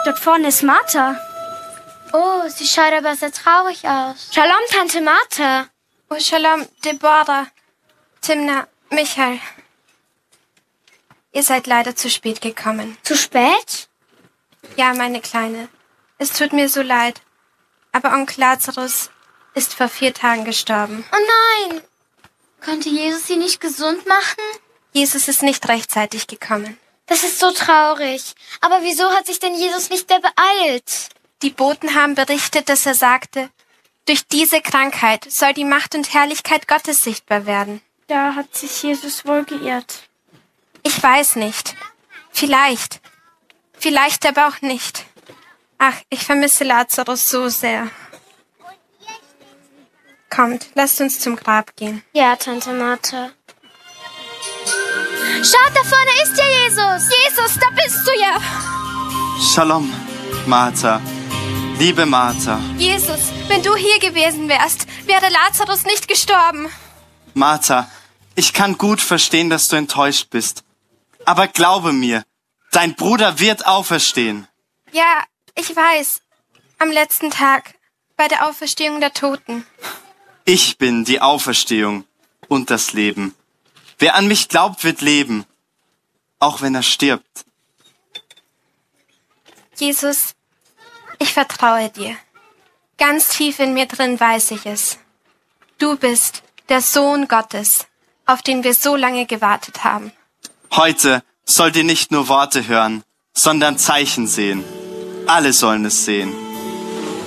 Dort vorne ist Martha. Oh, sie schaut aber sehr traurig aus. Shalom, Tante Martha. Oh, Shalom, Deborah, Timna, Michael. Ihr seid leider zu spät gekommen. Zu spät? Ja, meine Kleine. Es tut mir so leid. Aber Onkel Lazarus ist vor 4 Tagen gestorben. Oh nein! Konnte Jesus sie nicht gesund machen? Jesus ist nicht rechtzeitig gekommen. Das ist so traurig. Aber wieso hat sich denn Jesus nicht mehr beeilt? Die Boten haben berichtet, dass er sagte, durch diese Krankheit soll die Macht und Herrlichkeit Gottes sichtbar werden. Da hat sich Jesus wohl geirrt. Ich weiß nicht. Vielleicht. Vielleicht aber auch nicht. Ach, ich vermisse Lazarus so sehr. Kommt, lasst uns zum Grab gehen. Ja, Tante Martha. Schaut, da vorne ist ja Jesus! Jesus, da bist du ja! Shalom, Martha. Liebe Martha. Jesus, wenn du hier gewesen wärst, wäre Lazarus nicht gestorben. Martha, ich kann gut verstehen, dass du enttäuscht bist. Aber glaube mir, dein Bruder wird auferstehen. Ja, ich weiß. Am letzten Tag, bei der Auferstehung der Toten. Ich bin die Auferstehung und das Leben. Wer an mich glaubt, wird leben, auch wenn er stirbt. Jesus, ich vertraue dir. Ganz tief in mir drin weiß ich es. Du bist der Sohn Gottes, auf den wir so lange gewartet haben. Heute sollt ihr nicht nur Worte hören, sondern Zeichen sehen. Alle sollen es sehen.